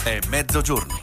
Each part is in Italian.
È mezzogiorno.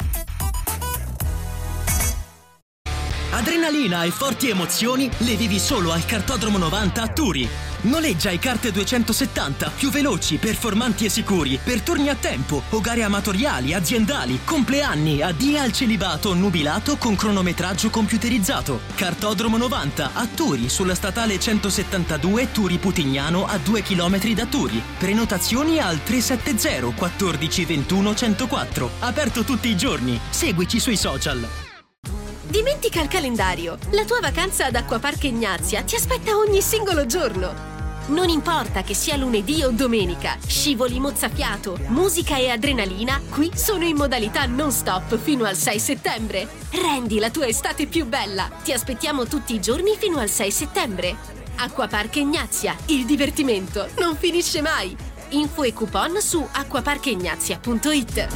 Adrenalina e forti emozioni le vivi solo al Kartodromo 90 a Turi. Noleggia i kart 270 più veloci, performanti e sicuri per turni a tempo o gare amatoriali, aziendali, compleanni, addii al celibato nubilato con cronometraggio computerizzato. Kartodromo 90 a Turi, sulla statale 172 Turi Putignano, a 2 km da Turi. Prenotazioni al 370 14 21 104. Aperto tutti i giorni. Seguici sui social. Dimentica il calendario. La tua vacanza ad Acquapark Ignazia ti aspetta ogni singolo giorno. Non importa che sia lunedì o domenica, scivoli mozzafiato, musica e adrenalina qui sono in modalità non stop fino al 6 settembre. Rendi la tua estate più bella. Ti aspettiamo tutti i giorni fino al 6 settembre. Acquapark Ignazia, il divertimento non finisce mai. Info e coupon su acquaparkignazia.it.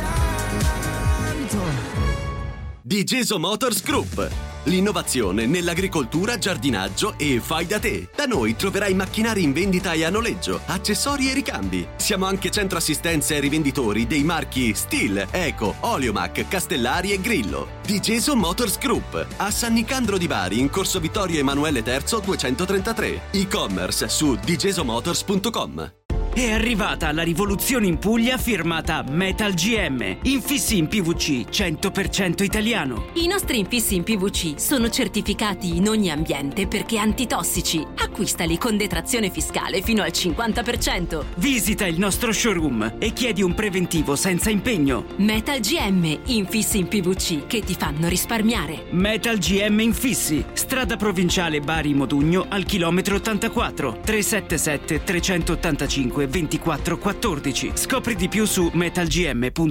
Digeso Motors Group. L'innovazione nell'agricoltura, giardinaggio e fai da te. Da noi troverai macchinari in vendita e a noleggio, accessori e ricambi. Siamo anche centro assistenza e rivenditori dei marchi Stihl, Eco, Oleomac, Castellari e Grillo. Digeso Motors Group, a San Nicandro di Bari, in corso Vittorio Emanuele III 233. E-commerce su digesomotors.com. È arrivata la rivoluzione in Puglia firmata Metal GM. Infissi in PVC 100% italiano. I nostri infissi in PVC sono certificati in ogni ambiente perché antitossici. Acquistali con detrazione fiscale fino al 50%. Visita il nostro showroom e chiedi un preventivo senza impegno. Metal GM, infissi in PVC che ti fanno risparmiare. Metal GM Infissi, strada provinciale Bari Modugno al chilometro 84, 377 385 2414. Scopri di più su metalgm.it.